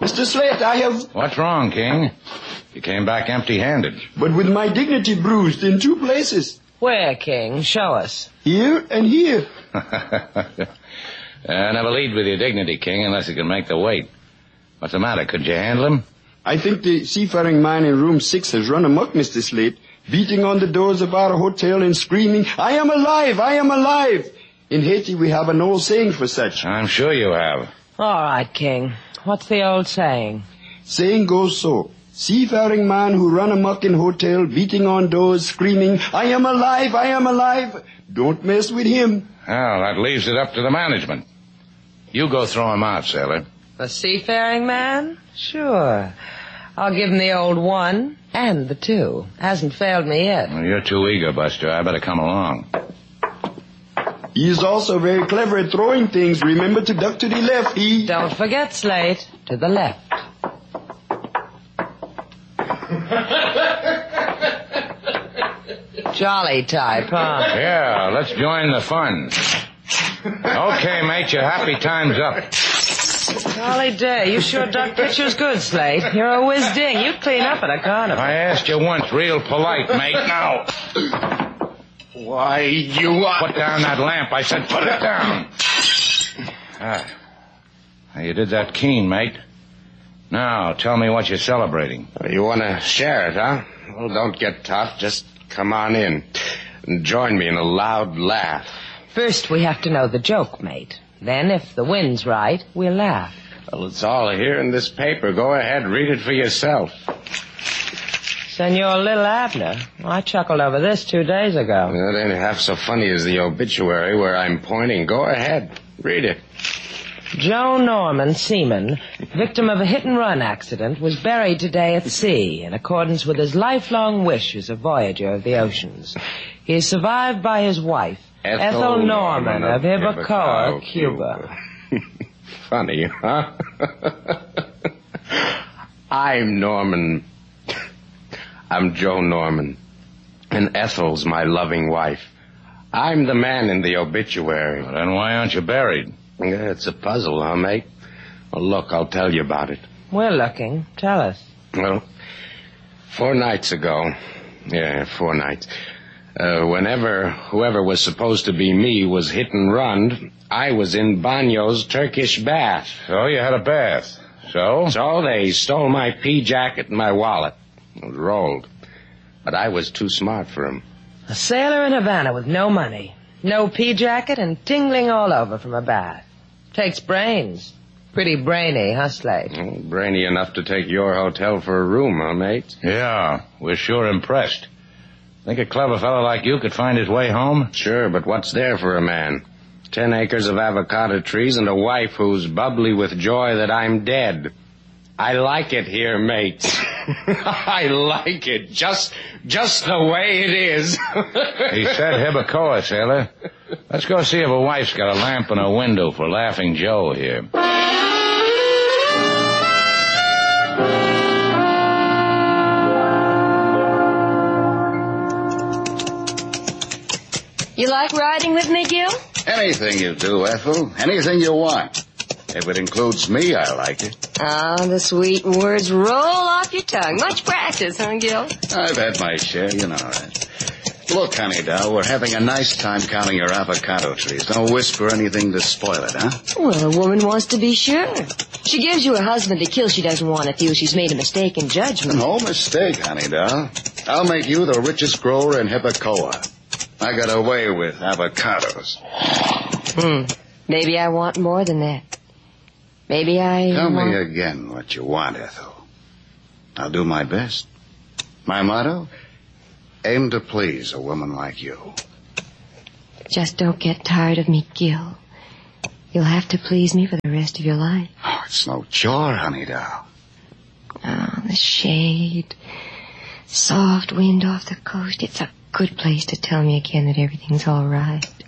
Mr. Slate, I have... What's wrong, King? You came back empty-handed. But with my dignity bruised in 2 places. Where, King? Show us. Here and here. Never lead with your dignity, King, unless you can make the weight. What's the matter? Could you handle him? I think the seafaring man in room 6 has run amok, Mr. Slate, beating on the doors of our hotel and screaming, "I am alive! I am alive!" In Haiti, we have an old saying for such. I'm sure you have. All right, King. What's the old saying? Saying goes so. Seafaring man who run amok in hotel, beating on doors, screaming, "I am alive! I am alive!" Don't mess with him. Well, that leaves it up to the management. You go throw him out, sailor. The seafaring man? Sure. I'll give him the old 1 and the 2. Hasn't failed me yet. Well, you're too eager, Buster. I better come along. He is also very clever at throwing things. Remember to duck to the left. Don't forget, Slate. To the left. Jolly type, huh? Yeah, let's join the fun. Okay, mate, your happy time's up. Golly day, you sure duck pictures good, Slate. You're a whiz ding. You clean up at a carnival. I asked you once, real polite, mate. Now. Why, you are... Put down that lamp. I said put it down. You did that keen, mate. Now, tell me what you're celebrating. You want to share it, huh? Well, don't get tough. Just come on in and join me in a loud laugh. First, we have to know the joke, mate. Then, if the wind's right, we'll laugh. Well, it's all here in this paper. Go ahead, read it for yourself. Senor Little Abner, I chuckled over this 2 days ago. It ain't half so funny as the obituary where I'm pointing. Go ahead, read it. Joe Norman, seaman, victim of a hit-and-run accident, was buried today at sea in accordance with his lifelong wish as a voyager of the oceans. He is survived by his wife, Ethel Norman of Hibacoa, Cuba. Funny, huh? I'm Norman. I'm Joe Norman. And Ethel's my loving wife. I'm the man in the obituary. Well, then why aren't you buried? Yeah, it's a puzzle, huh, mate? Well, look, I'll tell you about it. We're looking. Tell us. Well, 4 nights ago. Yeah, 4 nights. Whoever was supposed to be me was hit and run, I was in Banyo's Turkish bath. So you had a bath. So? So they stole my pea jacket and my wallet. It was rolled. But I was too smart for them. A sailor in Havana with no money, no pea jacket, and tingling all over from a bath. Takes brains. Pretty brainy, huh, Slate? Well, brainy enough to take your hotel for a room, huh, mate? Yeah, we're sure impressed. Think a clever fellow like you could find his way home? Sure, but what's there for a man? 10 acres of avocado trees and a wife who's bubbly with joy that I'm dead. I like it here, mate. I like it. Just the way it is. He said Hibacoa, sailor. Let's go see if a wife's got a lamp in her window for Laughing Joe here. You like riding with me, Gil? Anything you do, Ethel. Anything you want. If it includes me, I like it. Oh, the sweet words roll off your tongue. Much practice, huh, Gil? I've had my share, you know that. Look, honey doll, we're having a nice time counting your avocado trees. Don't whisper anything to spoil it, huh? Well, a woman wants to be sure. She gives you a husband to kill. She doesn't want to feel she's made a mistake in judgment. No mistake, honey doll. I'll make you the richest grower in Hibacoa. I got away with avocados. Maybe I want more than that. Maybe I... Tell me again what you want, Ethel. I'll do my best. My motto? Aim to please a woman like you. Just don't get tired of me, Gil. You'll have to please me for the rest of your life. Oh, it's no chore, honey doll. Oh, the shade. Soft wind off the coast. It's a good place to tell me again that everything's all right.